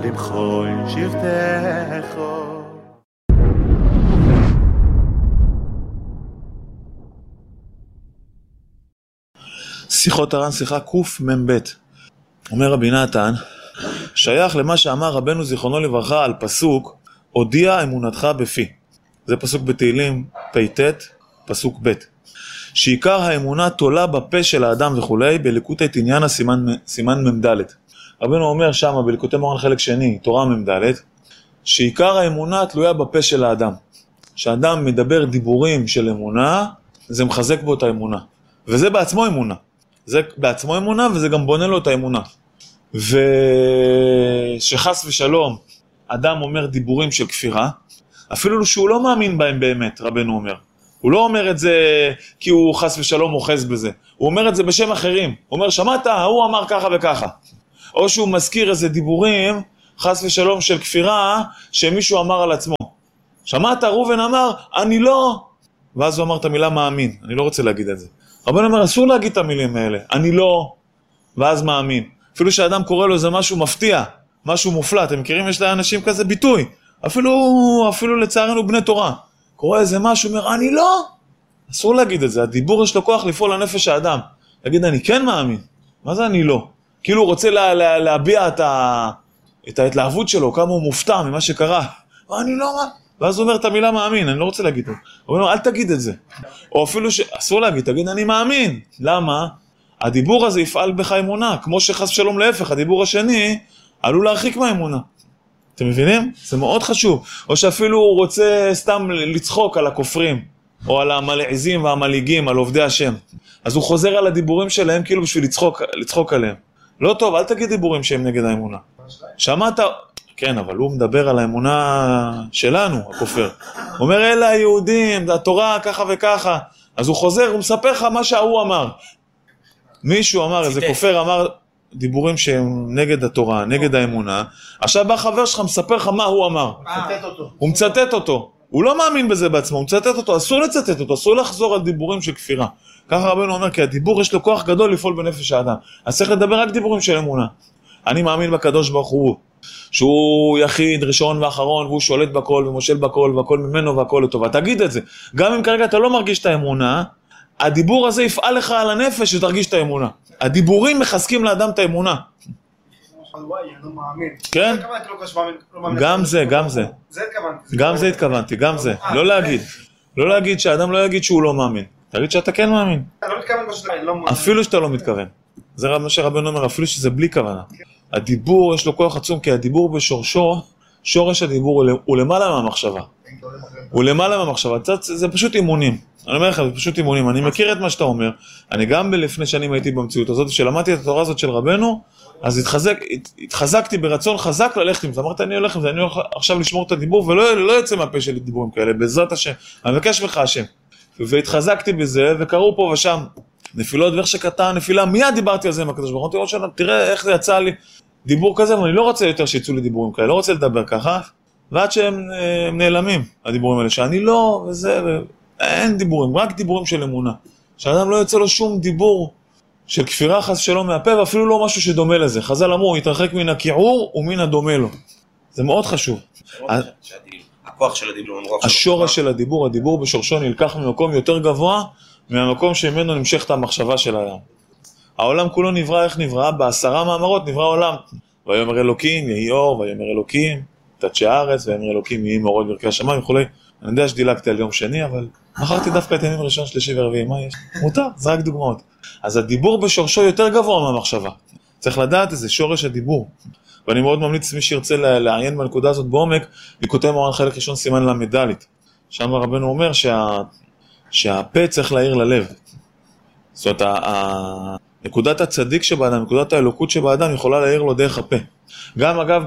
לבחוי שבטך. שיחות הר"ן, שיחה קמ"ב. אומר רבי נתן, שייך למה שאמר רבנו זיכרונו לברכה על פסוק, הודיע אמונתך בפי. זה פסוק בתהילים פ"ט, פסוק ב'. שעיקר האמונה תולה בפה של האדם וכולי, בליקוטי תניאנה סימן מ"ד. רבנו אומר שם בליקוטי מוהר"ן חלק שני, תורה מ"ד, שעיקר האמונה תלויה בפה של האדם. כשאדם מדבר דיבורים של אמונה, זה מחזק בו את האמונה. וזה בעצמו אמונה. זה בעצמו אמונה וזה גם בונה לו את האמונה. ושחס ושלום, אדם אומר דיבורים של כפירה, אפילו שהוא לא מאמין בהם באמת, רבנו אומר. הוא לא אומר את זה כי הוא חס ושלום אוחז בזה. הוא אומר את זה בשם אחרים. הוא אומר, שמעת, הוא אמר ככה וככה. או שהוא מזכיר איזה דיבורים, חס ושלום של כפירה, שמישהו אמר על עצמו. שמעת, ראובן אמר, אני לא. ואז הוא אמר את המילה מאמין. אני לא רוצה להגיד את זה. רבנו אומר, אסור להגיד את המילים האלה. אני לא. ואז מאמין. אפילו שהאדם קורא לו איזה משהו מפתיע, משהו מופלא. אתם מכירים, יש לאנשים כזה ביטוי. אפילו לצערנו בני תורה. קורא איזה משהו, אומר, אני לא. אסור להגיד את זה. הדיבור יש לו כוח לפעול לנפש האדם. להגיד, אני כן מאמין. מה זה אני לא? כאילו הוא רוצה להביע את ההתלהבות שלו, כמה הוא מופתע ממה שקרה. אני לא מה. ואז הוא אומר את המילה מאמין, אני לא רוצה להגיד את זה. הוא אומר, אל תגיד את זה. או אפילו אסור להגיד, תגיד, אני מאמין. למה? הדיבור הזה יפעל בך אמונה, כמו שחס שלום להפך, הדיבור השני עלול להרחיק מהאמונה. אתם מבינים? זה מאוד חשוב. או שאפילו הוא רוצה סתם לצחוק על הכופרים, או על המלעיזים והמליגים, על עובדי השם. אז הוא חוזר על הדיבורים שלהם כאילו בשביל לצחוק עליהם. לא טוב, אל תגיד דיבורים שהם נגד האמונה. שמעת? כן, אבל הוא מדבר על האמונה שלנו, הכופר. הוא אומר, אלה היהודים, זה התורה ככה וככה. אז הוא חוזר, הוא מספר לך מה שהוא אמר. מישהו אמר, איזה כופר אמר דיבורים שהם נגד התורה, נגד האמונה. עכשיו בא חבר שלך, מספר לך מה הוא אמר. הוא מצטט אותו. הוא לא מאמין בזה בעצמו, הוא מצטט אותו, אסור לצטט אותו, אסור לחזור על דיבורים של כפירה. ככה רבנו אומר, כי הדיבור יש לו כוח גדול לפעול בנפש האדם. אז צריך לדבר רק דיבורים של אמונה. אני מאמין בקדוש ברוך הוא, שהוא יחיד, ראשון ואחרון, והוא שולט בכל ומושל בכל, והכל ממנו והכל לטובה. תגיד את זה. גם אם כרגע אתה לא מרגיש את האמונה, הדיבור הזה יפעל לך על הנפש שתרגיש את האמונה. הדיבורים מחזקים לאדם את האמונה. כן? גם זה. גם זה התכוונתי, גם זה. לא להגיד. לא להגיד שהאדם לא יגיד שהוא לא מאמין. תגיד שאתה כן מאמין. אפילו שאתה לא מתכוון. זה מה שרבנו אומר, אפילו שזה בלי כוונה. הדיבור יש לו כוח עצום, כי הדיבור בשורשו, שורש הדיבור הוא למעלה מהמחשבה. הוא למעלה מהמחשבה. זה פשוט אימונים. אני אומר לך, זה פשוט אימונים. אני מכיר את מה שאתה אומר. אני גם לפני שנים הייתי במציאות הזאת, שלמדתי את התורה הזאת של רבנו, אז התחזקתי ברצון חזק ללכת עם זה. אמרתי, אני הולך עם זה, אני הולך עכשיו לשמור את הדיבור, ולא יוצא מהפה שלי דיבורים כאלה, בעזרת השם. אני מבקש ממך השם. והתחזקתי בזה, וקראו פה ושם נפילות, ואיך שקטה נפילה, מיד דיברתי על זה עם הקדוש ברוך הוא. תראה איך זה יצא לי דיבור כזה, אבל אני לא רוצה יותר שיצאו לי דיבורים כאלה, לא רוצה לדבר ככה, ועד שהם נעלמים, הדיבורים האלה, שאני לא, וזה, אין דיבורים, רק דיבורים של אמונה. שאדם לא יוצא לו שום דיבור של כפירה חס שלום מהפה, ואפילו לא משהו שדומה לזה. חז"ל אמרו, יתרחק מן הכיעור ומן הדומה לו. זה מאוד חשוב. הכוח של הדיבור, השורש של הדיבור, הדיבור בשורשו נלקח ממקום יותר גבוה, מהמקום שממנו נמשכת המחשבה של האדם. העולם כולו נברא, איך נברא? ב10 מאמרות נברא העולם. ויאמר אלוקים יהי אור, ויאמר אלוקים תצ'י הארץ, ויאמר אלוקים יהי מאורות ברכי השמיים וכולי. אני יודע שדילגתי על יום שני, אבל מחרתי דווקא את ימים ראשון, שלישי ורביעי, מה יש? מותר, זה רק דוגמאות. אז הדיבור בשורשו יותר גבוה מהמחשבה. צריך לדעת איזה שורש הדיבור. ואני מאוד ממליץ מי שירצה לעיין בנקודה הזאת בעומק, ליקוטי מוהר"ן חלק ראשון סימן ל"ד. שם רבנו אומר שהפה צריך להאיר ללב. זאת אומרת, נקודת הצדיק שבאדם, נקודת האלוקות שבאדם יכולה להאיר לו דרך הפה. גם אגב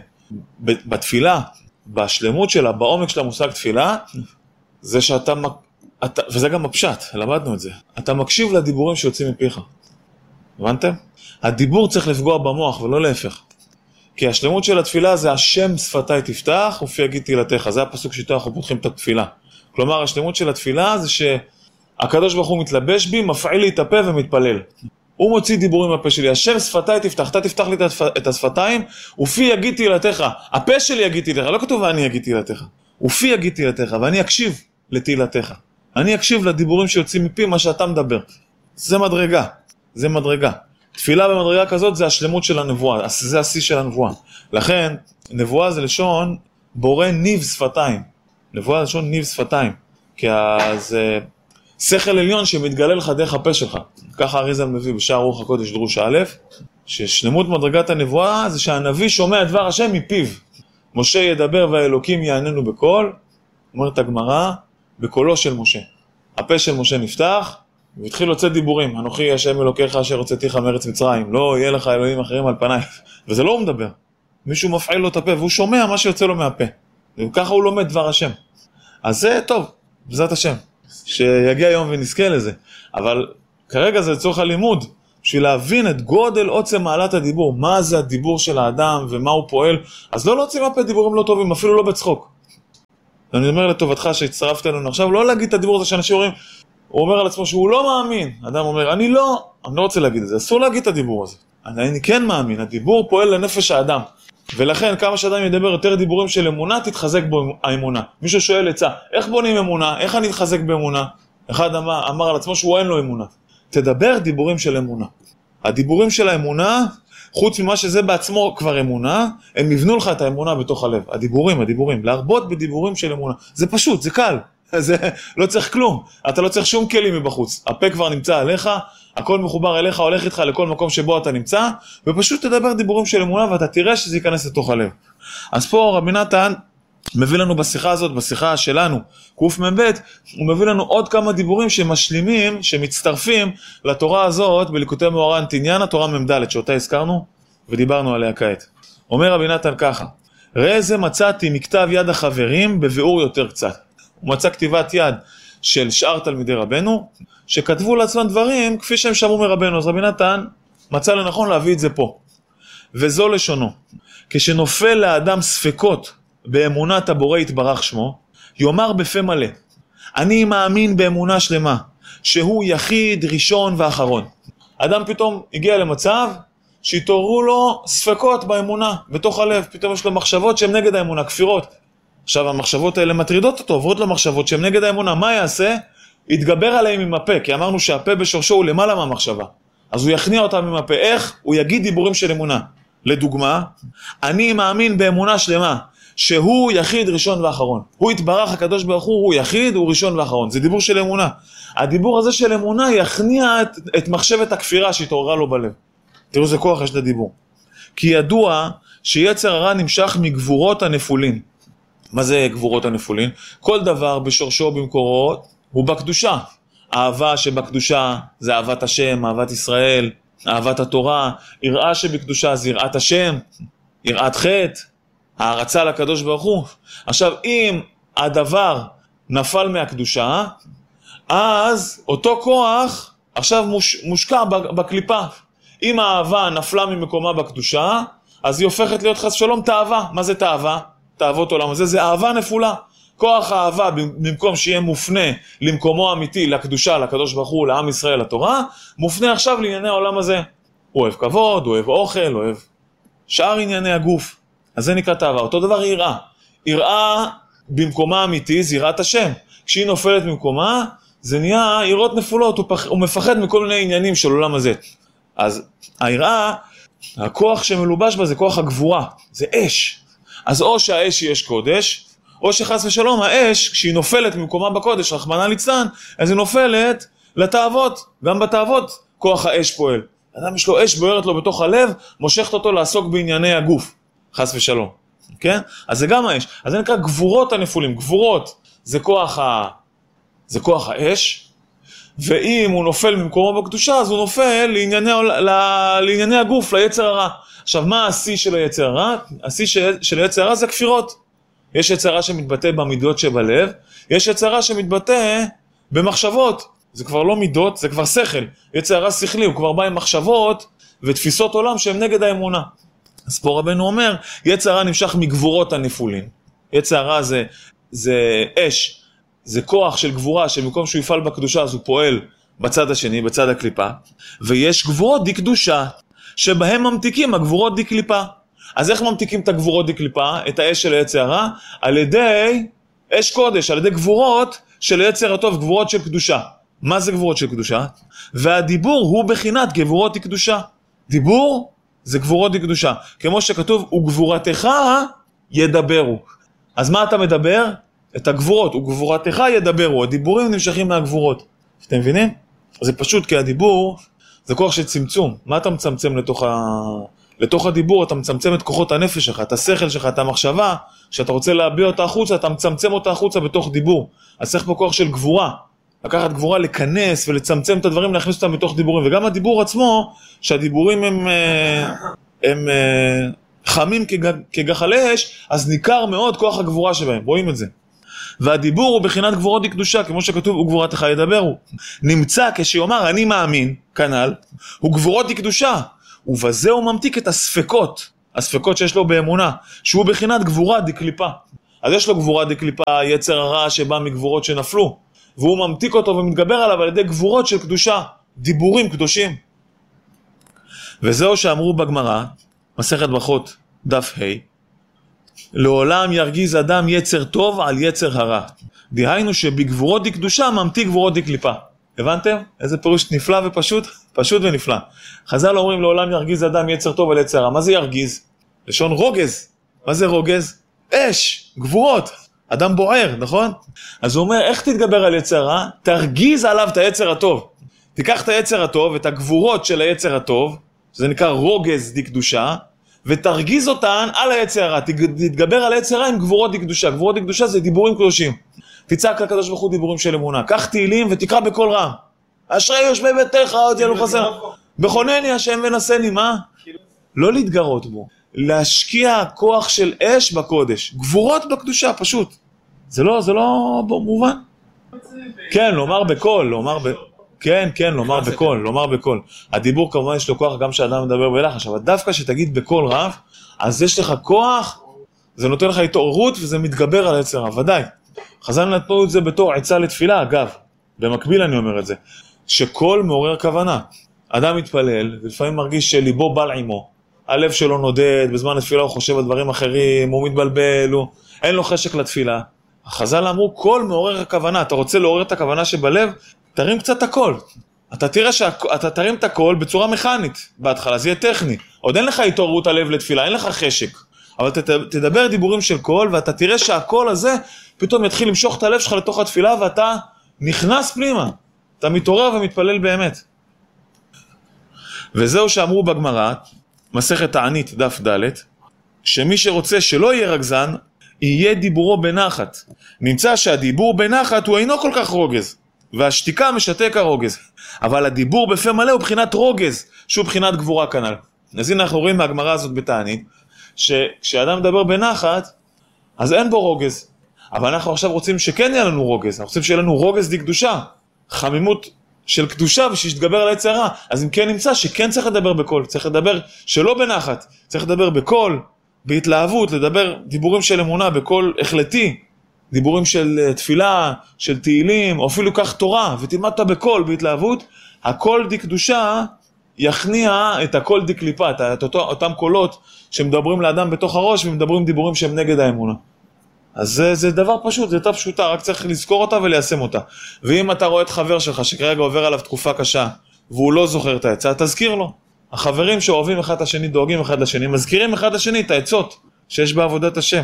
בתפילה, בשלמות שלה, בעומק של המושג תפילה, זה וזה גם הפשט, למדנו את זה. אתה מקשיב לדיבורים שיוצאים מפיך. הבנתם? הדיבור צריך לפגוע במוח ולא להפך. כי השלמות של התפילה זה השם שפתיי תפתח ופי יגיד תהילתך. זה הפסוק שאיתו אנחנו פותחים את התפילה. כלומר, השלמות של התפילה זה שהקדוש ברוך הוא מתלבש בי, מפעיל לי את הפה ומתפלל. הוא מוציא דיבורים מהפה שלי, אשר שפתיי תפתח, אתה תפתח לי את השפתיים, ופי יגיד תהילתך, הפה שלי יגיד תהילתך, לא כתוב ואני יגיד תהילתך, ופי יגיד תהילתך, ואני אקשיב לתהילתך, אני אקשיב לדיבורים שיוצאים מפי מה שאתה מדבר, זה מדרגה, זה מדרגה, תפילה במדרגה כזאת זה השלמות של הנבואה, זה השיא של הנבואה, לכן נבואה זה לשון בורא ניב שפתיים, נבואה זה לשון ניב שפתיים, כי זה שכל עליון שמתגלה לך דרך הפה שלך. ככה אריזל מביא בשער רוח הקודש דרוש א', ששלמות מדרגת הנבואה זה שהנביא שומע דבר השם מפיו. משה ידבר והאלוקים יעננו בקול, אומרת הגמרא, בקולו של משה. הפה של משה נפתח, והתחיל לצאת דיבורים. אנוכי השם אלוקיך אשר הוצאתיך מארץ מצרים, לא יהיה לך אלוהים אחרים על פניי. וזה לא הוא מדבר. מישהו מפעיל לו את הפה, והוא שומע מה שיוצא לו מהפה. וככה הוא לומד דבר השם. אז זה טוב, בעזרת השם. שיגיע היום ונזכה לזה. אבל כרגע זה לצורך הלימוד, בשביל להבין את גודל עוצם מעלת הדיבור, מה זה הדיבור של האדם ומה הוא פועל, אז לא להוציא מהפה דיבורים לא טובים, אפילו לא בצחוק. אני אומר לטובתך שהצטרפת אלינו עכשיו, לא להגיד את הדיבור הזה שאנשים אומרים, הוא אומר על עצמו שהוא לא מאמין, אדם אומר, אני לא רוצה להגיד את זה, אסור להגיד את הדיבור הזה. אני כן מאמין, הדיבור פועל לנפש האדם. ולכן כמה שאדם ידבר יותר דיבורים של אמונה, תתחזק בו האמונה. מישהו שואל עצה, איך בונים אמונה? איך אני אתחזק באמונה? אחד אמר על עצמו שהוא אין לו אמונה. תדבר דיבורים של אמונה. הדיבורים של האמונה, חוץ ממה שזה בעצמו כבר אמונה, הם יבנו לך את האמונה בתוך הלב. הדיבורים, להרבות בדיבורים של אמונה. זה פשוט, זה קל. זה לא צריך כלום. אתה לא צריך שום כלים מבחוץ. הפה כבר נמצא עליך, הכל מחובר אליך, הולך איתך לכל מקום שבו אתה נמצא, ופשוט תדבר דיבורים של אמונה, ואתה תראה שזה ייכנס לתוך הלב. אז פה רבי נתן מביא לנו בשיחה הזאת, בשיחה שלנו, קמ"ב, הוא מביא לנו עוד כמה דיבורים שמשלימים, שמצטרפים לתורה הזאת, בליקוטי מאורן תעניין, התורה מ"ד, שאותה הזכרנו, ודיברנו עליה כעת. אומר רבי נתן ככה, ראה זה מצאתי מכתב יד החברים בביאור יותר קצת. הוא מצא כתיבת יד של שאר תלמידי רבנו, שכתבו לעצמם דברים כפי שהם שמעו מרבנו. אז רבי נתן מצא לנכון להביא את זה פה. וזו לשונו. כשנופל לאדם ספקות באמונת הבורא יתברך שמו, יאמר בפה מלא, אני מאמין באמונה שלמה, שהוא יחיד, ראשון ואחרון. אדם פתאום הגיע למצב שהתעוררו לו ספקות באמונה, בתוך הלב, פתאום יש לו מחשבות שהן נגד האמונה, כפירות. עכשיו המחשבות האלה מטרידות אותו, עוברות לו מחשבות שהן נגד האמונה, מה יעשה? יתגבר עליהם עם הפה, כי אמרנו שהפה בשורשו הוא למעלה מהמחשבה. אז הוא יכניע אותם עם הפה. איך? הוא יגיד דיבורים של אמונה. לדוגמה, אני מאמין באמונה שלמה, שהוא יחיד ראשון ואחרון. הוא יתברך הקדוש ברוך הוא יחיד, הוא ראשון ואחרון. זה דיבור של אמונה. הדיבור הזה של אמונה יכניע את מחשבת הכפירה שהתעוררה לו בלב. תראו איזה כוח יש לדיבור. כי ידוע שיצר הרע נמשך מגבורות הנפולין. מה זה גבורות הנפולין? כל דבר בשורשו במקורו הוא בקדושה. האהבה שבקדושה זה אהבת השם, אהבת ישראל, אהבת התורה, יראה שבקדושה זה יראת השם, יראת חטא, הערצה לקדוש ברוך הוא. עכשיו, אם הדבר נפל מהקדושה, אז אותו כוח עכשיו מושקע בקליפה. אם האהבה נפלה ממקומה בקדושה, אז היא הופכת להיות חס שלום תאווה. מה זה תאווה? תאוות עולם הזה, זה אהבה נפולה. כוח האהבה, במקום שיהיה מופנה למקומו האמיתי, לקדושה, לקדוש ברוך הוא, לעם ישראל, לתורה, מופנה עכשיו לענייני העולם הזה. הוא אוהב כבוד, הוא אוהב אוכל, הוא אוהב שאר ענייני הגוף. אז זה נקרא תאווה. אותו דבר יראה. יראה במקומה האמיתי, זה יראת השם. כשהיא נופלת במקומה, זה נהיה יראות נפולות, הוא מפחד מכל מיני עניינים של עולם הזה. אז היראה, הכוח שמלובש בה זה כוח הגבורה, זה אש. אז או שהאש היא אש קודש, או שחס ושלום האש, כשהיא נופלת ממקומה בקודש, רחמנא ליצלן, אז היא נופלת לתאוות. גם בתאוות כוח האש פועל. אדם יש לו אש בוערת לו בתוך הלב, מושכת אותו לעסוק בענייני הגוף, חס ושלום. כן? אז זה גם האש. אז זה נקרא גבורות הנפולים. גבורות זה כוח האש, ואם הוא נופל ממקומו בקדושה, אז הוא נופל לענייני הגוף, ליצר הרע. עכשיו, מה השיא של היצר הרע? השיא של היצר הרע זה כפירות. יש יצר הרע שמתבטא במידות שבלב, יש יצר הרע שמתבטא במחשבות. זה כבר לא מידות, זה כבר שכל. יצר הרע שכלי, הוא כבר בא עם מחשבות ותפיסות עולם שהן נגד האמונה. אז פה רבנו אומר, יצר הרע נמשך מגבורות הנפולין. יצר הרע זה אש, זה כוח של גבורה, שמקום שהוא יפעל בקדושה, אז הוא פועל בצד השני, בצד הקליפה, ויש גבורות דקדושה, שבהם ממתיקים הגבורות דקליפה. אז איך ממתיקים את הגבורות דקליפה, את האש של היצר הרע? על ידי אש קודש, על ידי גבורות של היצר הטוב, גבורות של קדושה. מה זה גבורות של קדושה? והדיבור הוא בחינת גבורות דקדושה. דיבור זה גבורות דקדושה. כמו שכתוב, וגבורתך ידברו. אז מה אתה מדבר? את הגבורות, וגבורתך ידברו. הדיבורים נמשכים מהגבורות. אתם מבינים? זה פשוט, כי הדיבור זה כוח של צמצום. מה אתה מצמצם לתוך הדיבור? אתה מצמצם את כוחות הנפש שלך, את השכל שלך, את המחשבה. כשאתה רוצה להביע אותה החוצה, אתה מצמצם אותה החוצה בתוך דיבור. אז צריך פה כוח של גבורה. לקחת גבורה, לכנס ולצמצם את הדברים, להכניס אותם בתוך דיבורים. וגם הדיבור עצמו, שהדיבורים הם חמים כגחלי אש, אז ניכר מאוד כוח הגבורה שבהם. רואים את זה. והדיבור הוא בחינת גבורות דקדושה, כמו שכתוב, וגבורתך ידברו. נמצא כשיאמר אני מאמין, כנ"ל, הוא גבורות דקדושה, ובזה הוא ממתיק את הספקות שיש לו באמונה, שהוא בחינת גבורה דקליפה. אז יש לו גבורה דקליפה, יצר הרע שבא מגבורות שנפלו, והוא ממתיק אותו ומתגבר עליו על ידי גבורות של קדושה, דיבורים קדושים. וזהו שאמרו בגמרא, מסכת ברכות דף ה', לעולם ירגיז אדם יצר טוב על יצר הרע. דהיינו שבגבורות דקדושה ממתיק גבורות דקליפה. הבנתם? איזה פירוש נפלא ופשוט? פשוט ונפלא. חז"ל אומרים לעולם ירגיז אדם יצר טוב על יצר הרע. מה זה ירגיז? לשון רוגז. מה זה רוגז? אש, גבורות. אדם בוער, נכון? אז הוא אומר, איך תתגבר על יצר הרע? תרגיז עליו את היצר הטוב. תיקח את היצר הטוב, את הגבורות של היצר הטוב, שזה נקרא רוגז דקדושה, ותרגיז אותן על היצר הרע, תתגבר על היצר הרע עם גבורות דקדושה. גבורות דקדושה זה דיבורים קדושים. תצעק לקדוש ברוך הוא דיבורים של אמונה. קח תהילים ותקרא בקול רם. אשרי יושבי ביתך עוד יהיה לו חסר. בכונני השם ונשני, מה? לא להתגרות בו. להשקיע כוח של אש בקודש. גבורות בקדושה, פשוט. זה לא מובן. כן, לומר בקול, לומר בקול. הדיבור כמובן יש לו כוח גם כשאדם מדבר בלחש, אבל דווקא שתגיד בקול רב, אז יש לך כוח, זה נותן לך התעוררות וזה מתגבר על היצר הרע, ודאי. חז"ל נתנו את זה בתור עצה לתפילה, אגב, במקביל אני אומר את זה, שקול מעורר כוונה. אדם מתפלל, ולפעמים מרגיש שליבו בא עמו, הלב שלו נודד, בזמן התפילה הוא חושב על דברים אחרים, הוא מתבלבל, אין לו חשק לתפילה. החז"ל אמרו, קול מעורר הכוונה, אתה רוצה לעורר את הכוונה שבלב, תרים קצת את הקול. אתה תראה שאתה תרים את הקול בצורה מכנית, בהתחלה זה יהיה טכני. עוד אין לך התעוררות הלב לתפילה, אין לך חשק. אבל תדבר דיבורים של קול, ואתה תראה שהקול הזה פתאום יתחיל למשוך את הלב שלך לתוך התפילה, ואתה נכנס פנימה. אתה מתעורר ומתפלל באמת. וזהו שאמרו בגמרא, מסכת תענית דף ד', שמי שרוצה שלא יהיה רגזן, יהיה דיבורו בנחת. נמצא שהדיבור בנחת הוא אינו כל כך רוגז, והשתיקה משתק הרוגז. אבל הדיבור בפה מלא הוא בחינת רוגז, שהוא בחינת גבורה כנ"ל. אז הנה אנחנו רואים מהגמרא הזאת בתענית, שכשאדם מדבר בנחת, אז אין בו רוגז. אבל אנחנו עכשיו רוצים שכן יהיה לנו רוגז, אנחנו רוצים שיהיה לנו רוגז דקדושה, חמימות של קדושה ושיתגבר על היצר הרע. אז אם כן נמצא שכן צריך לדבר בקול, צריך לדבר שלא בנחת, צריך לדבר בקול, בהתלהבות, לדבר דיבורים של אמונה בקול החלטי, דיבורים של תפילה, של תהילים, או אפילו כך תורה, ותלמדת בקול, בהתלהבות, הקול דקדושה יכניע את הקול דקליפה, את אותם קולות שמדברים לאדם בתוך הראש, ומדברים דיבורים שהם נגד האמונה. אז זה דבר פשוט, זה יותר פשוטה, רק צריך לזכור אותה וליישם אותה. ואם אתה רואה את חבר שלך שכרגע עובר עליו תקופה קשה, והוא לא זוכר את העצה, תזכיר לו. החברים שאוהבים אחד את השני, דואגים אחד לשני, מזכירים אחד לשני את העצות שיש בעבודת השם.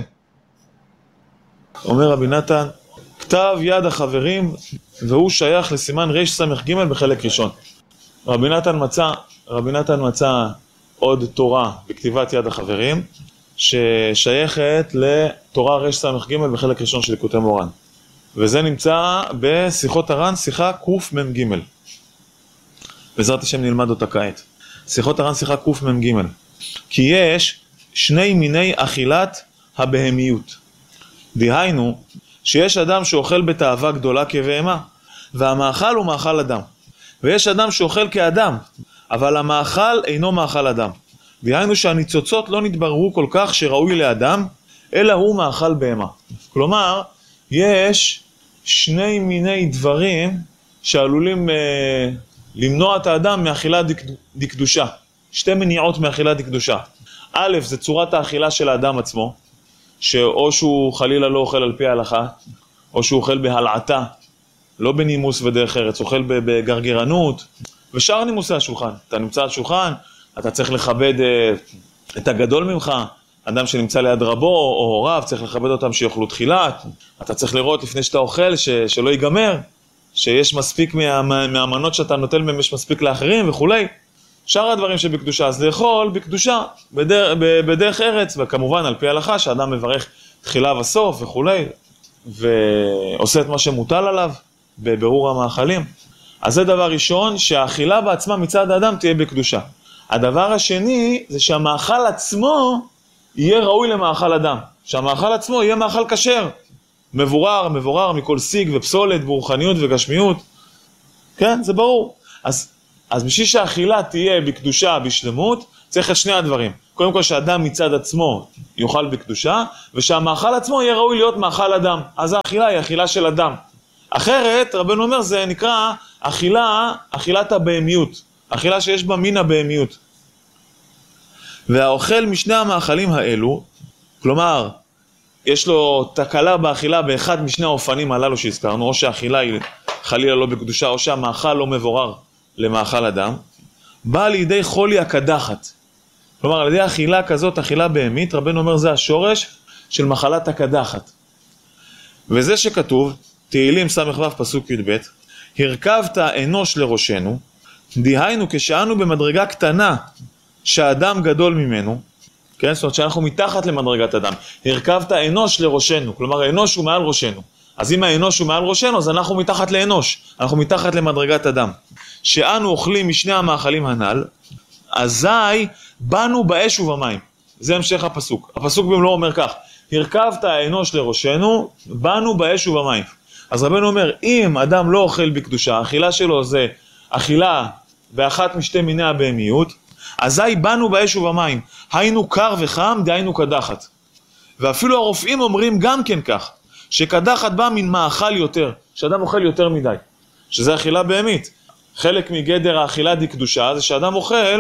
אומר רבי נתן, כתב יד החברים, והוא שייך לסימן רס"ג בחלק ראשון. רבי נתן מצא עוד תורה בכתיבת יד החברים, ששייכת לתורה רס"ג בחלק ראשון של ליקוטי מורן. וזה נמצא בשיחות הר"ן, שיחה קמ"ג. בעזרת השם נלמד אותה כעת. שיחות הר"ן, שיחה קמ"ג. כי יש שני מיני אכילת הבהמיות. דהיינו, שיש אדם שאוכל בתאווה גדולה כבהמה, והמאכל הוא מאכל אדם. ויש אדם שאוכל כאדם, אבל המאכל אינו מאכל אדם. דהיינו שהניצוצות לא נתבררו כל כך שראוי לאדם, אלא הוא מאכל בהמה. כלומר, יש שני מיני דברים שעלולים למנוע את האדם מאכילה דקדושה. 2 מניעות מאכילה דקדושה. א', זה צורת האכילה של האדם עצמו, שאו שהוא חלילה לא אוכל על פי ההלכה, או שהוא אוכל בהלעתה, לא בנימוס ודרך ארץ, אוכל בגרגרנות, ושאר נימוסי השולחן. אתה נמצא על שולחן, אתה צריך לכבד את הגדול ממך, אדם שנמצא ליד רבו או הוריו, צריך לכבד אותם שיאכלו תחילה, אתה צריך לראות לפני שאתה אוכל שלא ייגמר, שיש מספיק מהמנות שאתה נוטל מהם, יש מספיק לאחרים וכולי. שאר הדברים שבקדושה, אז לאכול בקדושה, בדרך ארץ, וכמובן על פי ההלכה שאדם מברך תחילה וסוף וכולי, ועושה את מה שמוטל עליו בבירור המאכלים. אז זה דבר ראשון, שהאכילה בעצמה מצד האדם תהיה בקדושה. הדבר השני זה שהמאכל עצמו יהיה ראוי למאכל אדם, שהמאכל עצמו יהיה מאכל כשר, מבורר מכל סיג ופסולת ברוחניות וגשמיות. כן, זה ברור. אז בשביל שהאכילה תהיה בקדושה, בשלמות, צריך את שני הדברים. קודם כל שהאדם מצד עצמו יאכל בקדושה, ושהמאכל עצמו יהיה ראוי להיות מאכל אדם. אז האכילה היא אכילה של אדם. אחרת, רבנו אומר, זה נקרא אכילת הבהמיות. אכילה שיש בה מין הבהמיות. והאוכל משני המאכלים האלו, כלומר, יש לו תקלה באכילה באחד משני האופנים הללו שהזכרנו, או שהאכילה היא חלילה לא בקדושה, או שהמאכל לא מבורר למאכל אדם, בא לידי חולי הקדחת. כלומר, על ידי אכילה כזאת, אכילה בהמית, רבנו אומר, זה השורש של מחלת הקדחת. וזה שכתוב, תהילים ס"ו פסוק י"ב, הרכבת אנוש לראשנו, דהיינו כשאנו במדרגה קטנה שהאדם גדול ממנו, כן? זאת אומרת שאנחנו מתחת למדרגת אדם, הרכבת אנוש לראשנו, כלומר האנוש הוא מעל ראשנו, אז אם האנוש הוא מעל ראשנו, אז אנחנו מתחת לאנוש, אנחנו מתחת למדרגת אדם. שאנו אוכלים משני המאכלים הנ"ל, אזי באנו באש ובמים. זה המשך הפסוק. הפסוק במלוא אומר כך, הרכבת האנוש לראשנו, באנו באש ובמים. אז רבנו אומר, אם אדם לא אוכל בקדושה, האכילה שלו זה אכילה באחת משתי מיני הבהמיות, אזי באנו באש ובמים. היינו קר וחם, דהיינו קדחת. ואפילו הרופאים אומרים גם כן כך, שקדחת בא מן מאכל יותר, שאדם אוכל יותר מדי, שזה אכילה בהמית. חלק מגדר האכילה דקדושה זה שאדם אוכל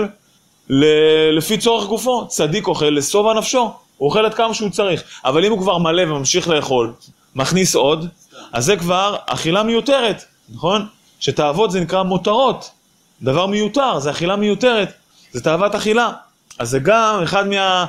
לפי צורך גופו, צדיק אוכל לסובה נפשו, הוא אוכל את כמה שהוא צריך, אבל אם הוא כבר מלא וממשיך לאכול, מכניס עוד, אז זה כבר אכילה מיותרת, נכון? שתאוות זה נקרא מותרות, דבר מיותר, זה אכילה מיותרת, זה תאוות אכילה. אז זה גם אחד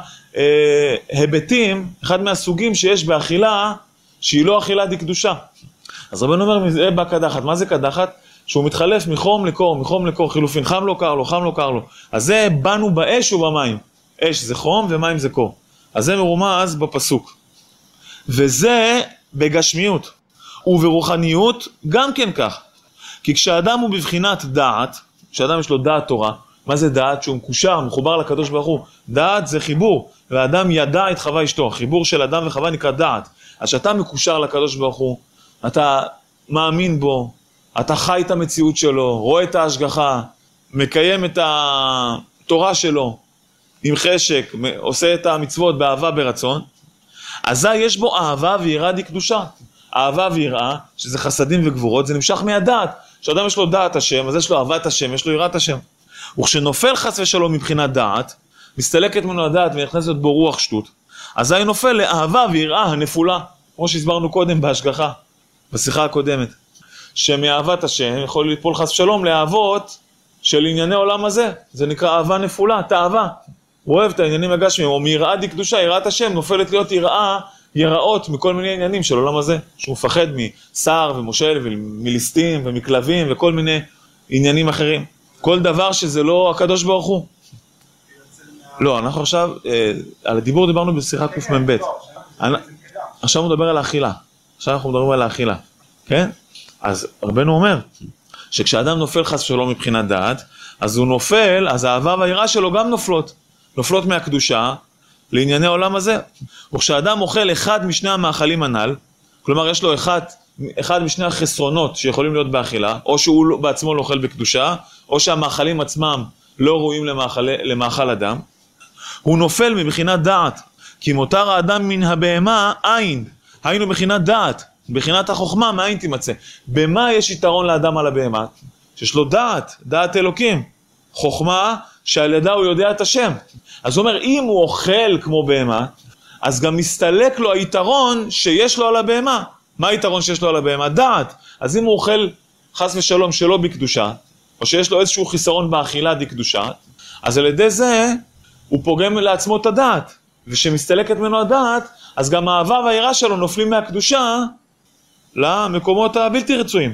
מההיבטים, אחד מהסוגים שיש באכילה, שהיא לא אכילה דקדושה. אז רבנו אומר, זה בא קדחת. מה זה קדחת? שהוא מתחלף מחום לקור, מחום לקור, חילופין, חם לא קר לו, חם לא קר לו. אז זה באנו באש ובמים. אש זה חום ומים זה קור. אז זה מרומז בפסוק. וזה בגשמיות. וברוחניות גם כן כך. כי כשאדם הוא בבחינת דעת, כשאדם יש לו דעת תורה, מה זה דעת? שהוא מקושר, מחובר לקדוש ברוך הוא. דעת זה חיבור, והאדם ידע את חווה אשתו. חיבור של אדם וחווה נקרא דעת. אז שאתה מקושר לקדוש ברוך הוא, אתה מאמין בו, אתה חי את המציאות שלו, רואה את ההשגחה, מקיים את התורה שלו עם חשק, עושה את המצוות באהבה ברצון, אזי יש בו אהבה ויראה דקדושה. אהבה ויראה, שזה חסדים וגבורות, זה נמשך מהדעת. כשאדם יש לו דעת השם, אז יש לו אהבת השם, יש לו יראת השם. וכשנופל חס ושלום מבחינת דעת, מסתלקת ממנו הדעת ונכנסת בו רוח שטות, אזי נופל לאהבה ויראה הנפולה, כמו שהסברנו קודם בהשגחה, בשיחה הקודמת. שמאהבת השם יכול ליפול חס ושלום לאהבות של ענייני עולם הזה. זה נקרא אהבה נפולה, תאווה. הוא אוהב את העניינים הגשמיים, או מיראה דקדושה, יראת השם, נופלת להיות יראות מכל מיני עניינים של עולם הזה, שהוא מפחד מסער ומושל ומליסטים ומכלבים וכל מיני עניינים אחרים. כל דבר שזה לא הקדוש ברוך הוא. לא, אנחנו עכשיו, על הדיבור דיברנו בשיחה קמ"ב. עכשיו הוא מדבר על האכילה. עכשיו אנחנו מדברים על האכילה. כן? אז רבנו אומר, שכשאדם נופל חס ושלום מבחינת דעת, אז הוא נופל, אז האהבה והיראה שלו גם נופלות. נופלות מהקדושה לענייני העולם הזה. וכשאדם אוכל אחד משני המאכלים הנ"ל, כלומר יש לו אחד משני החסרונות שיכולים להיות באכילה, או שהוא בעצמו לא אוכל בקדושה, או שהמאכלים עצמם לא ראויים למאכל אדם, הוא נופל מבחינת דעת, כי מותר האדם מן הבהמה אין, היינו מבחינת דעת. בחינת החוכמה, מאין תימצא. במה יש יתרון לאדם על הבהמה? שיש לו דעת אלוקים. חוכמה שעל ידה הוא יודע את השם. אז הוא אומר, אם הוא אוכל כמו בהמה, אז גם מסתלק לו היתרון שיש לו על הבהמה. מה היתרון שיש לו על הבהמה? דעת. אז אם הוא אוכל חס ושלום שלא בקדושה, או שיש לו איזשהו חיסרון באכילה דקדושה, אז על ידי זה הוא פוגם לעצמו את הדעת. ושמסתלקת ממנו הדעת, אז גם האהבה והיראה שלו נופלים מהקדושה למקומות הבלתי רצויים.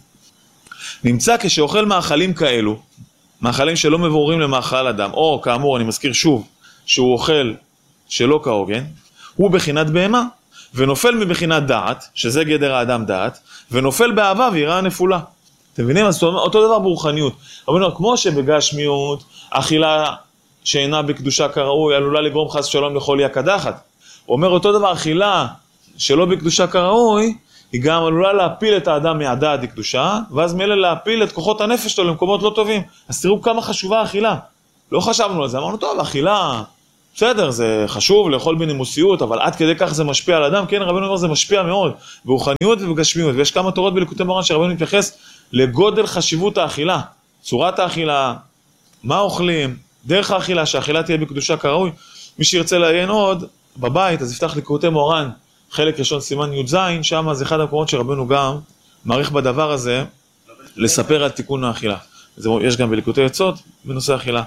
נמצא כשאוכל מאכלים כאלו, מאכלים שלא מבוררים למאכל אדם, או כאמור אני מזכיר שוב, שהוא אוכל שלא כהוגן, הוא בחינת בהמה, ונופל מבחינת דעת, שזה גדר האדם דעת, ונופל באהבה ויראה נפולה. אתם מבינים? אז אותו דבר ברוחניות. אבל כמו שבגשמיות, אכילה שאינה בקדושה כראוי, עלולה לגרום חס שלום לחולי הקדחת. הוא אומר אותו דבר, אכילה שלא בקדושה כראוי, היא גם עלולה להפיל את האדם מהדעת דקדושה, ואז מילא להפיל את כוחות הנפש שלו למקומות לא טובים. אז תראו כמה חשובה האכילה. לא חשבנו על זה, אמרנו, טוב, אכילה, בסדר, זה חשוב לאכול בנימוסיות, אבל עד כדי כך זה משפיע על אדם. כן, רבנו אומר, זה משפיע מאוד, ברוחניות ובגשמיות. ויש כמה תורות בליקוטי מוהר"ן שרבנו מתייחס לגודל חשיבות האכילה, צורת האכילה, מה אוכלים, דרך האכילה, שהאכילה תהיה בקדושה כראוי. מי שירצה לעיין עוד בבית, אז יפתח ליקוטי מוהר"ן, חלק ראשון סימן י"ז, שם זה אחד המקומות שרבנו גם מעריך בדבר הזה, לספר על תיקון האכילה. יש גם בליקוטי עצות בנושא האכילה.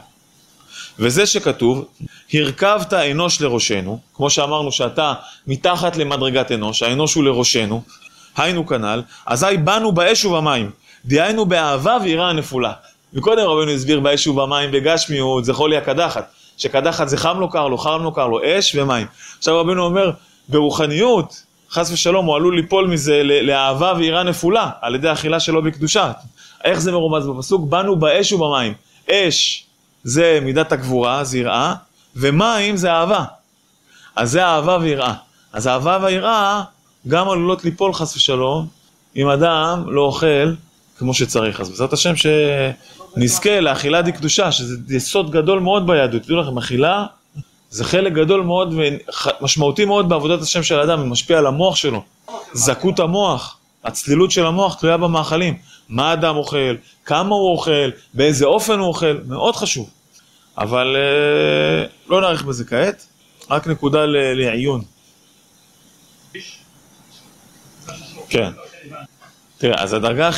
וזה שכתוב, הרכבת אנוש לראשנו, כמו שאמרנו שאתה מתחת למדרגת אנוש, האנוש הוא לראשנו, היינו כנל, אזי באנו באש ובמים, דהיינו באהבה ויראה נפולה. מקודם רבנו הסביר באש ובמים, בגשמיות, זה חולי הקדחת, שקדחת זה חם לו קר לו, חם לו קר לו, אש ומים. עכשיו רבנו אומר, ברוחניות, חס ושלום, הוא עלול ליפול מזה לאהבה ויראה נפולה, על ידי האכילה שלו בקדושה. איך זה מרומז בפסוק? באנו באש ובמים. אש זה מידת הגבורה, זה יראה, ומים זה אהבה. אז זה אהבה ויראה. אז אהבה ויראה גם עלולות ליפול חס ושלום, אם אדם לא אוכל כמו שצריך. אז בעזרת השם שנזכה לאכילה דקדושה, שזה יסוד גדול מאוד ביהדות. תדעו לכם, אכילה זה חלק גדול מאוד ומשמעותי מאוד בעבודת השם של האדם, הוא משפיע על המוח שלו. זכות המוח, הצלילות של המוח תלויה במאכלים. מה האדם אוכל, כמה הוא אוכל, באיזה אופן הוא אוכל, מאוד חשוב. אבל לא נעריך בזה כעת, רק נקודה לעיון. כן. תראה, אז הדרגה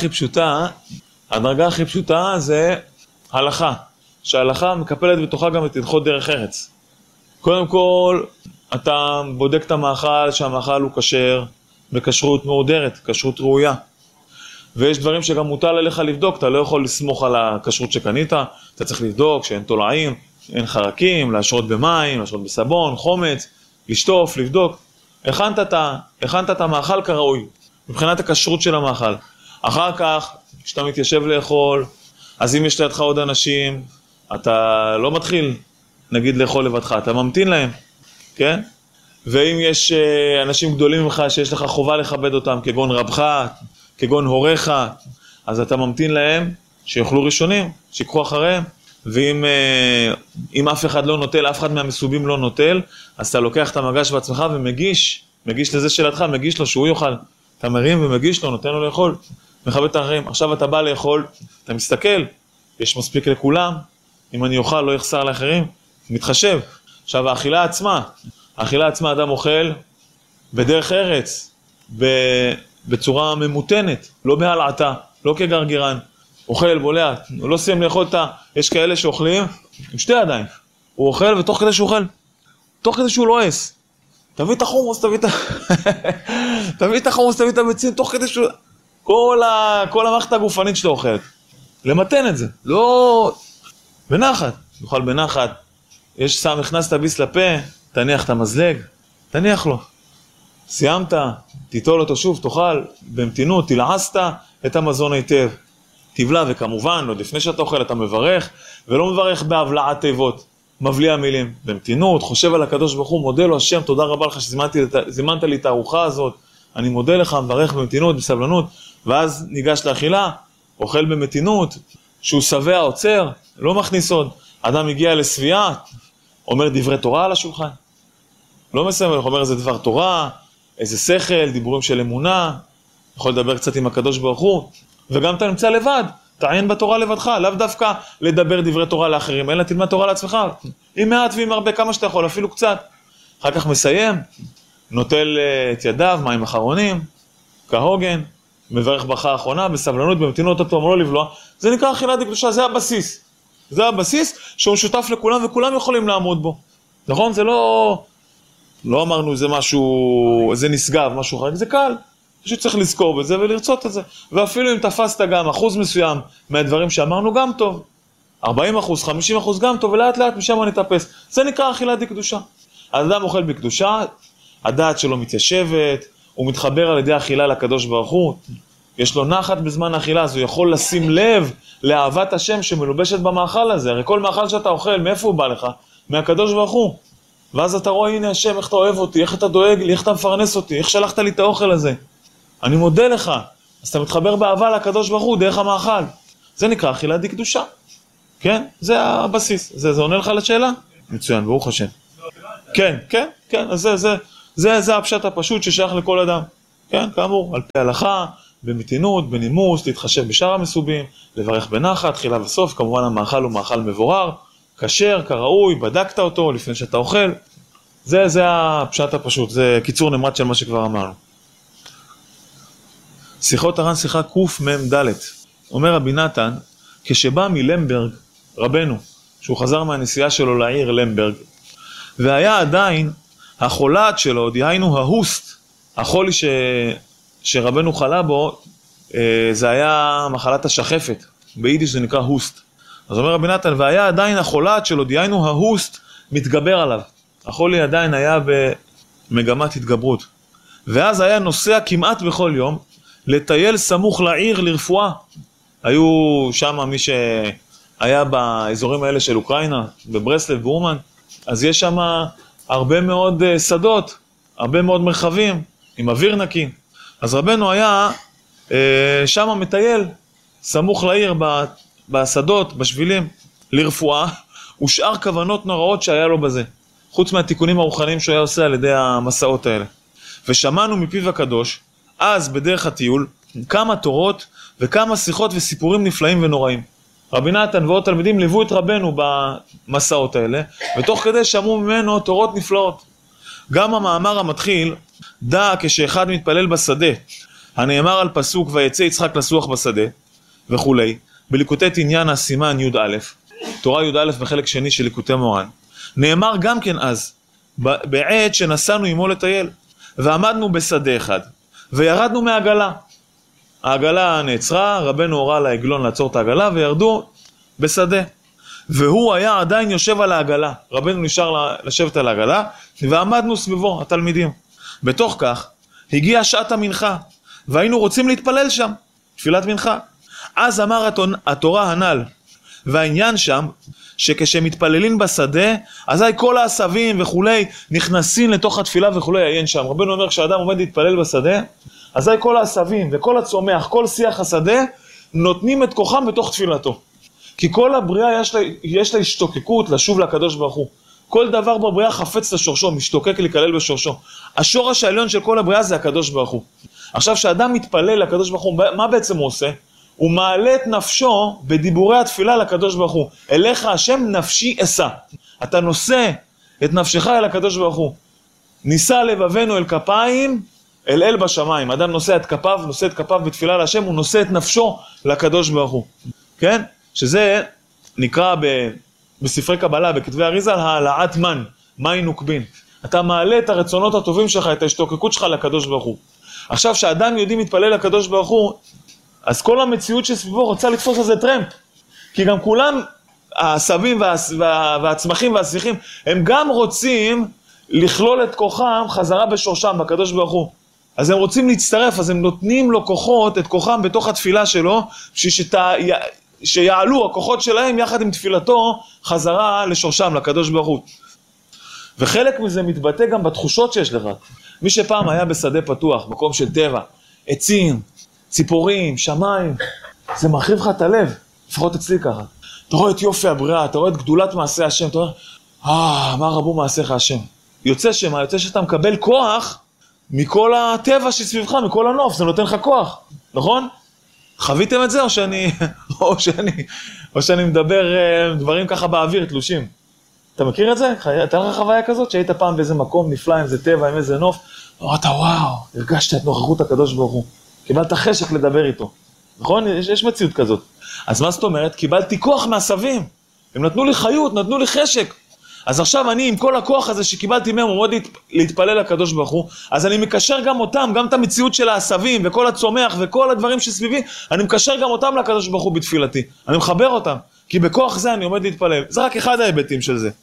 הכי פשוטה זה הלכה. שההלכה מקפלת בתוכה גם את הלכות דרך ארץ. קודם כל, אתה בודק את המאכל, שהמאכל הוא כשר, בכשרות מהודרת, כשרות ראויה. ויש דברים שגם מוטל עליך לבדוק, אתה לא יכול לסמוך על הכשרות שקנית, אתה צריך לבדוק שאין תולעים, אין חרקים, להשרות במים, להשרות בסבון, חומץ, לשטוף, לבדוק. הכנת את המאכל כראוי, מבחינת הכשרות של המאכל. אחר כך, כשאתה מתיישב לאכול, אז אם יש לידך עוד אנשים, אתה לא מתחיל, נגיד, לאכול לבדך, אתה ממתין להם, כן? ואם יש אנשים גדולים ממך שיש לך חובה לכבד אותם, כגון רבך, כגון הוריך, אז אתה ממתין להם שיאכלו ראשונים, שיקחו אחריהם. ואם אף אחד לא נוטל, אף אחד מהמסובים לא נוטל, אז אתה לוקח את המגש בעצמך ומגיש לזה שלדך, מגיש לו שהוא יאכל. אתה מרים ומגיש לו, נותן לו לאכול, מכבד את האחרים. עכשיו אתה בא לאכול, אתה מסתכל, יש מספיק לכולם, אם אני אוכל לא יחסר לאחרים, מתחשב. עכשיו האכילה עצמה אדם אוכל בדרך ארץ, בצורה ממותנת, לא בהלעתה, לא כגרגירן, אוכל, בולע, הוא לא סיים לאכול יש כאלה שאוכלים עם שתי ידיים, הוא אוכל ותוך כדי שהוא אוכל, תוך כדי שהוא לועס, תביא את החומוס, תביא את הביצים, תוך כדי שהוא, כל המערכת הגופנית שלו אוכלת, למתן את זה, לא, בנחת, יאכל בנחת, הכנסת ביס לפה, תניח את המזלג, תניח לו, סיימת, תיטול אותו שוב, תאכל במתינות, תלעסת את המזון היטב, תבלע, וכמובן, עוד לפני שאתה אוכל אתה מברך, ולא מברך בהבלעת תיבות, מבליע מילים, במתינות, חושב על הקדוש ברוך הוא, מודה לו השם, תודה רבה לך שזימנת לי את הארוחה הזאת, אני מודה לך, מברך במתינות, בסבלנות, ואז ניגש לאכילה, אוכל במתינות, שהוא שבע עוצר, לא מכניס עוד, אדם הגיע לסביעה, אומר דברי תורה על השולחן, לא מסיים, אומר איזה דבר תורה, איזה שכל, דיבורים של אמונה, יכול לדבר קצת עם הקדוש ברוך הוא, וגם אתה נמצא לבד, תעיין בתורה לבדך, לאו דווקא לדבר דברי תורה לאחרים, אלא תלמד תורה לעצמך, עם מעט ועם הרבה, כמה שאתה יכול, אפילו קצת. אחר כך מסיים, נוטל את ידיו, מים אחרונים, כהוגן, מברך ברכה האחרונה, בסבלנות, במתינות אותו, אמרו לא לבלוע, זה נקרא אכילה דקדושה, זה הבסיס. זה הבסיס שהוא משותף לכולם וכולם יכולים לעמוד בו. נכון? זה לא אמרנו זה משהו, זה נשגב, משהו חריג, זה קל. פשוט צריך לזכור בזה ולרצות את זה. ואפילו אם תפסת גם אחוז מסוים מהדברים שאמרנו, גם טוב. 40%, 50% גם טוב, ולאט לאט משם נתאפס. זה נקרא אכילה דקדושה. האדם אוכל בקדושה, הדעת שלו מתיישבת, הוא מתחבר על ידי אכילה לקדוש ברוך הוא, יש לו נחת בזמן האכילה, אז הוא יכול לשים לב לאהבת השם שמלובשת במאכל הזה. הרי כל מאכל שאתה אוכל, מאיפה הוא בא לך? מהקדוש ברוך הוא. ואז אתה רואה, הנה השם, איך אתה אוהב אותי, איך אתה דואג לי, איך אתה מפרנס אותי, איך שלחת לי את האוכל הזה. אני מודה לך. אז אתה מתחבר באהבה לקדוש ברוך הוא דרך המאכל. זה נקרא אכילה דקדושה. כן? זה הבסיס. זה עונה לך לשאלה? מצוין, ברוך השם. כן, אז זה הפשט הפשוט ששייך לכל אדם. כן, כאמור, על פי הלכה, במתינות, בנימוס, להתחשב בשאר המסובים, לברך בנחת, תחילה וסוף, כמובן המאכל הוא מאכל מבורר, כשר, כראוי, בדקת אותו לפני שאתה אוכל. זה הפשט הפשוט, זה קיצור נמרץ של מה שכבר אמרנו. שיחות הר"ן שיחה קמ"ד. אומר רבי נתן, כשבא מלמברג, רבנו, שהוא חזר מהנסיעה שלו לעיר למברג, והיה עדיין החולת שלו, דהיינו ההוסט, החולי שרבנו חלה בו, זה היה מחלת השחפת, ביידיש זה נקרא הוסט. אז אומר רבי נתן, והיה עדיין החולת שלו, דהיינו ההוסט, מתגבר עליו. החולי עדיין היה במגמת התגברות. ואז היה נוסע כמעט בכל יום, לטייל סמוך לעיר לרפואה. היו שם מי שהיה באזורים האלה של אוקראינה, בברסלב, באומן, אז יש שם הרבה מאוד שדות, הרבה מאוד מרחבים, עם אוויר נקי. אז רבנו היה שם מטייל, סמוך לעיר, בשדות, בשבילים, לרפואה, ושאר כוונות נוראות שהיה לו בזה, חוץ מהתיקונים הרוחניים שהוא היה עושה על ידי המסעות האלה. ושמענו מפיו הקדוש, אז בדרך הטיול, כמה תורות וכמה שיחות וסיפורים נפלאים ונוראים. רבי נתן ועוד תלמידים ליוו את רבנו במסעות האלה, ותוך כדי שמעו ממנו תורות נפלאות. גם המאמר המתחיל, דע כשאחד מתפלל בשדה, הנאמר על פסוק ויצא יצחק לסוח בשדה, וכולי, בליקוטי תניין הסימן י"א, תורה י"א בחלק שני של ליקוטי מורן, נאמר גם כן אז, בעת שנסענו עמו לטייל, ועמדנו בשדה אחד, וירדנו מהעגלה. העגלה נעצרה, רבנו הורה לעגלון לעצור את העגלה, וירדו בשדה. והוא היה עדיין יושב על העגלה, רבנו נשאר לשבת על העגלה, ועמדנו סביבו, התלמידים. בתוך כך, הגיעה שעת המנחה, והיינו רוצים להתפלל שם, תפילת מנחה. אז אמר התורה הנ"ל, והעניין שם, שכשמתפללים בשדה, אזי כל העשבים וכולי, נכנסים לתוך התפילה וכולי, העניין שם. רבנו אומר, כשאדם עומד להתפלל בשדה, אזי כל העשבים וכל הצומח, כל שיח השדה, נותנים את כוחם בתוך תפילתו. כי כל הבריאה יש לה השתוקקות לשוב לקדוש ברוך הוא. כל דבר בבריאה חפץ לשורשו, משתוקק להיכלל בשורשו. השורש העליון של כל הבריאה זה הקדוש ברוך הוא. עכשיו, כשאדם מתפלל לקדוש ברוך הוא, מה בעצם הוא עושה? הוא מעלה את נפשו בדיבורי התפילה לקדוש ברוך הוא. אליך השם נפשי אשא. אתה נושא את נפשך אל הקדוש ברוך הוא. נישא לבבנו אל כפיים, אל בשמיים. אדם נושא את כפיו בתפילה להשם, הוא נושא את נפשו לקדוש ברוך הוא. כן? שזה נקרא בספרי קבלה, בכתבי אריזל, העלאת מן נוקבין. אתה מעלה את הרצונות הטובים שלך, את ההשתוקקות שלך לקדוש ברוך הוא. עכשיו, כשאדם יהודי מתפלל לקדוש ברוך הוא, אז כל המציאות שסביבו רוצה לתפוס איזה טרמפ. כי גם כולם, העשבים והצמחים והשיחים, הם גם רוצים לכלול את כוחם חזרה בשורשם, בקדוש ברוך הוא. אז הם רוצים להצטרף, אז הם נותנים לו כוחות, את כוחם בתוך התפילה שלו, שיעלו הכוחות שלהם יחד עם תפילתו חזרה לשורשם, לקדוש ברוך הוא. וחלק מזה מתבטא גם בתחושות שיש לך. מי שפעם היה בשדה פתוח, מקום של טבע, עצים, ציפורים, שמיים, זה מרחיב לך את הלב, לפחות אצלי ככה. אתה רואה את יופי הבריאה, אתה רואה את גדולת מעשה השם, אתה אומר, מה רבו מעשיך השם. יוצא שאתה מקבל כוח מכל הטבע שסביבך, מכל הנוף, זה נותן לך כוח, נכון? חוויתם את זה או שאני מדבר דברים ככה באוויר, תלושים? אתה מכיר את זה? הייתה לך חוויה כזאת שהיית פעם באיזה מקום נפלא, עם איזה טבע, עם איזה נוף, אמרת וואו, הרגשת את נוכחות הקדוש ברוך הוא, קיבלת חשק לדבר איתו, נכון? יש מציאות כזאת. אז מה זאת אומרת? קיבלתי כוח מהסבים, הם נתנו לי חיות, נתנו לי חשק. אז עכשיו אני עם כל הכוח הזה שקיבלתי מהם, מאוד להתפלל לקדוש ברוך הוא, אז אני מקשר גם אותם, גם את המציאות של העשבים וכל הצומח וכל הדברים שסביבי, אני מקשר גם אותם לקדוש ברוך הוא בתפילתי, אני מחבר אותם, כי בכוח זה אני עומד להתפלל. זה רק אחד ההיבטים של זה.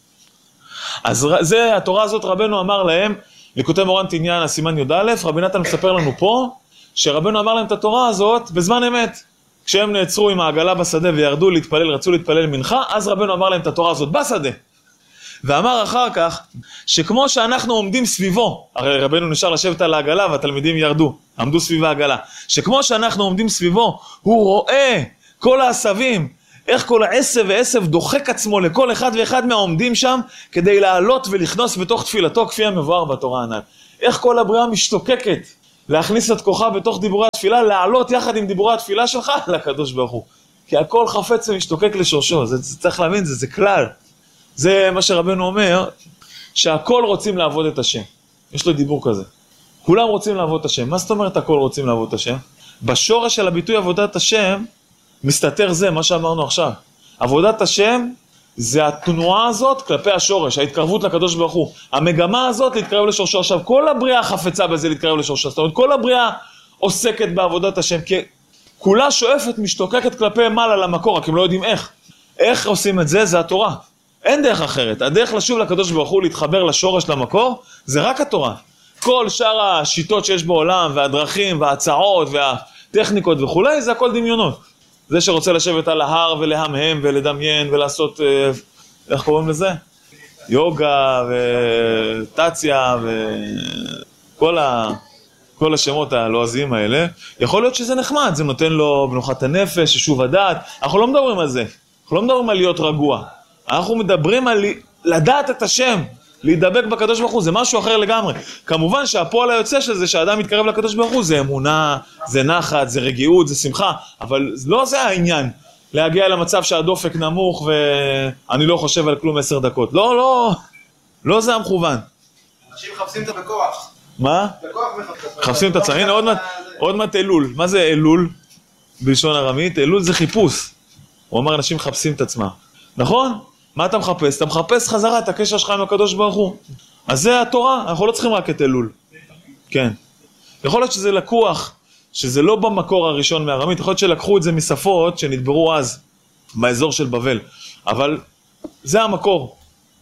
אז זה, התורה הזאת רבנו אמר להם, ליקוטי מורן תעניין הסימן י"א, רבי נתן מספר לנו פה, שרבנו אמר להם את התורה הזאת בזמן אמת. כשהם נעצרו עם העגלה בשדה וירדו להתפלל, רצו להתפלל מנחה, אז רבנו אמר להם את התורה הזאת בשדה. ואמר אחר כך, שכמו שאנחנו עומדים סביבו, הרי רבנו נשאר לשבת על העגלה והתלמידים ירדו, עמדו סביב העגלה, שכמו שאנחנו עומדים סביבו, הוא רואה כל העשבים, איך כל העשב ועשב דוחק עצמו לכל אחד ואחד מהעומדים שם, כדי לעלות ולכנוס בתוך תפילתו, כפי המבואר בתורה הנ"ל. איך כל הבריאה משתוקקת להכניס את כוחה בתוך דיבורי התפילה, לעלות יחד עם דיבורי התפילה שלך לקדוש ברוך הוא. כי הכל חפץ ומשתוקק לשורשו, זה צריך להבין, זה כלל. זה מה שרבנו אומר, שהכל רוצים לעבוד את השם. יש לו דיבור כזה. כולם רוצים לעבוד את השם. מה זאת אומרת הכל רוצים לעבוד את השם? בשורש של הביטוי עבודת השם, מסתתר זה, מה שאמרנו עכשיו. עבודת השם זה התנועה הזאת כלפי השורש, ההתקרבות לקדוש ברוך הוא. המגמה הזאת להתקרב לשורשו. עכשיו, כל הבריאה חפצה בזה להתקרב לשורשו. זאת אומרת, כל הבריאה עוסקת בעבודת השם, כי כולה שואפת, משתוקקת כלפי מעלה למקור, רק הם לא יודעים איך. איך עושים את זה? זה התורה. אין דרך אחרת. הדרך לשוב לקדוש ברוך הוא, להתחבר לשורש למקור, זה רק התורה. כל שאר השיטות שיש בעולם, והדרכים, וההצעות, והטכניקות וכולי, זה הכל דמיונות. זה שרוצה לשבת על ההר ולהמהם ולדמיין ולעשות, איך קוראים לזה? יוגה וטציה וכל השמות הלועזיים האלה. יכול להיות שזה נחמד, זה נותן לו מנוחת הנפש, שוב הדעת. אנחנו לא מדברים על זה. אנחנו לא מדברים על להיות רגוע. אנחנו מדברים על לדעת את השם, להידבק בקדוש ברוך הוא, זה משהו אחר לגמרי. כמובן שהפועל היוצא של זה, שהאדם מתקרב לקדוש ברוך הוא, זה אמונה, זה נחת, זה רגיעות, זה שמחה, אבל לא זה העניין, להגיע למצב שהדופק נמוך ואני לא חושב על כלום 10 דקות. לא זה המכוון. אנשים מחפשים את בכוח. מה? בכוח מחפשים את עצמם. הנה עוד מעט אלול. מה זה אלול? בלשון ארמית, אלול זה חיפוש. הוא אמר אנשים מחפשים את עצמם. נכון? מה אתה מחפש? אתה מחפש חזרה את הקשר שלך עם הקדוש ברוך הוא. אז זה התורה, אנחנו לא צריכים רק את אלול. כן. יכול להיות שזה לקוח, שזה לא במקור הראשון מארמית, יכול להיות שלקחו את זה משפות שנדברו אז, באזור של בבל. אבל זה המקור.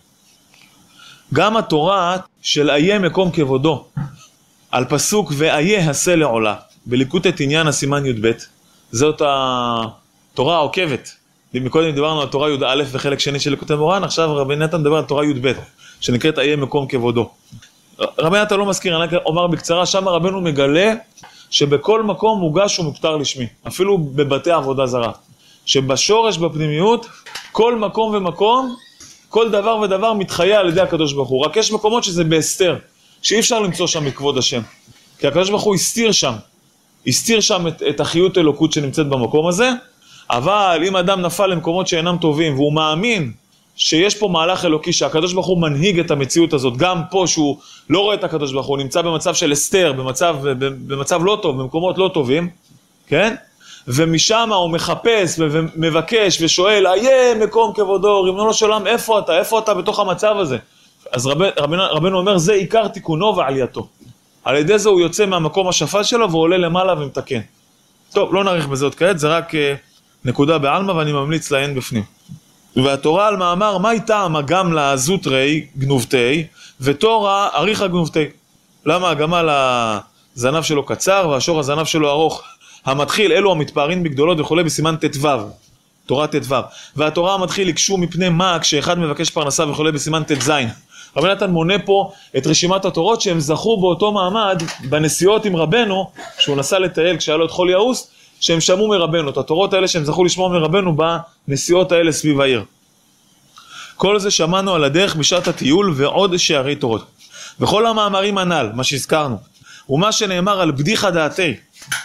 גם התורה של איה מקום כבודו, על פסוק ואיה הסה לעולה, בליקוטי תעניין הסימן י"ב, זאת התורה העוקבת. מקודם דיברנו על תורה י"א וחלק שני של ליקוטי מורן, עכשיו רבי נתן מדבר על תורה י"ב, שנקראת איה מקום כבודו. רבי נתן לא מזכיר, אני אומר בקצרה, שם רבנו מגלה שבכל מקום מוגש ומוכתר לשמי, אפילו בבתי עבודה זרה. שבשורש, בפנימיות, כל מקום ומקום, כל דבר ודבר מתחיה על ידי הקדוש ברוך הוא. רק יש מקומות שזה בהסתר, שאי אפשר למצוא שם מכבוד השם. כי הקדוש ברוך הוא הסתיר שם את החיות אלוקות שנמצאת במקום הזה, אבל אם אדם נפל למקומות שאינם טובים, והוא מאמין שיש פה מהלך אלוקי, שהקדוש ברוך הוא מנהיג את המציאות הזאת, גם פה שהוא לא רואה את הקדוש ברוך הוא, נמצא במצב של הסתר, במצב לא טוב, במקומות לא טובים, כן? ומשם הוא מחפש ומבקש ושואל, איה מקום כבודו, ריבונו של עולם, איפה אתה בתוך המצב הזה? אז רבנו אומר, זה עיקר תיקונו ועלייתו. על ידי זה הוא יוצא מהמקום השפל שלו ועולה למעלה ומתקן. טוב, לא נאריך בזה עוד כעת, זה רק נקודה בעלמא ואני ממליץ לעיין בפנים. והתורה על מאמר, מה טעם הגם לזוטרי גנובתי ותורה אריכא גנובתי? למה הגמל הזנב שלו קצר והשור הזנב שלו ארוך? המתחיל, אלו המתפארים בגדולות וכו' בסימן ט"ו, תורה ט"ו. והתורה המתחיל יקשו מפני מה כשאחד מבקש פרנסה וכו' בסימן ט"ז. רבי נתן מונה פה את רשימת התורות שהם זכו באותו מעמד בנסיעות עם רבנו, שהוא נסע לטייל כשהיה לו את חול יעוס, שהם שמעו מרבנו, את התורות האלה שהם זכו לשמוע מרבנו בנסיעות האלה סביב העיר. כל זה שמענו על הדרך בשעת הטיול ועוד שערי תורות. בכל המאמרים הנ"ל, מה שהזכרנו, ומה שנאמר על בדיחה דעתי.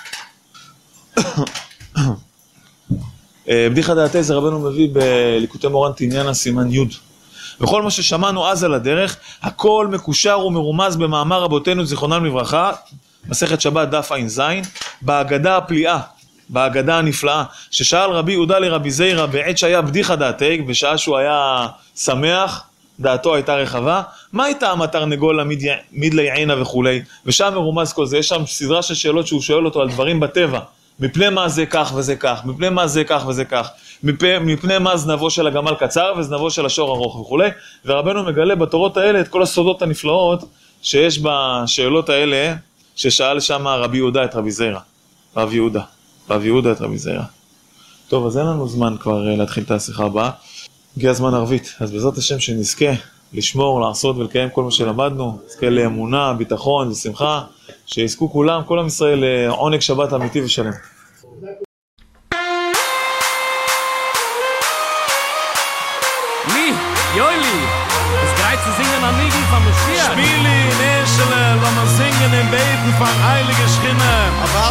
בדיחה דעתי זה רבנו מביא בליקוטי מורן תניאנה סימן י'. וכל מה ששמענו אז על הדרך, הכל מקושר ומרומז במאמר רבותינו זיכרונם לברכה, מסכת שבת דף ע"ז, בהגדה הפליאה, בהגדה הנפלאה, ששאל רבי יהודה לרבי זיירא בעת שהיה בדיחה דעתי, בשעה שהוא היה שמח, דעתו הייתה רחבה, מה הייתה המתרנגול מידלי עינה וכולי, ושם מרומז כל זה, יש שם סדרה של שאלות שהוא שואל אותו על דברים בטבע, מפני מה זה כך וזה כך, מפני מה זה כך וזה כך, מפני מה זנבו של הגמל קצר וזנבו של השור ארוך וכולי, ורבנו מגלה בתורות האלה את כל הסודות הנפלאות שיש בשאלות האלה, ששאל שם רבי יהודה את רבי זיירא, רב יהודה את רבי זיירא. טוב, אז אין לנו זמן כבר להתחיל את השיחה הבאה, הגיע הזמן ערבית, אז בעזרת השם שנזכה לשמור, לעשות ולקיים כל מה שלמדנו, נזכה לאמונה, ביטחון ושמחה, שיזכו כולם, כל עם ישראל, עונג שבת אמיתי ושלם. Joili, es greift zu singen am Nigen von Mashiach. Spiele in Eschele, lass mal singen in Beten von Heilige Schinne.